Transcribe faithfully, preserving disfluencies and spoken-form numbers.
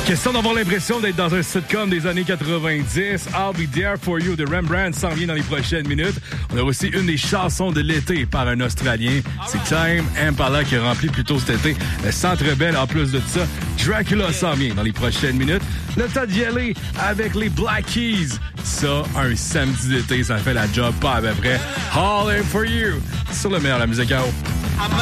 Question d'avoir l'impression d'être dans un sitcom des années quatre-vingt-dix. I'll Be There For You de Rembrandt s'en vient dans les prochaines minutes. On a aussi une des chansons de l'été par un Australien. C'est Time Impala qui a rempli plus tôt cet été le Centre Bell. En plus de ça, Dracula s'en vient dans les prochaines minutes. Le temps d'y aller avec les Black Keys. Ça, un samedi d'été, ça fait la job pas à peu près. All In For You sur le meilleur de la musique à eau.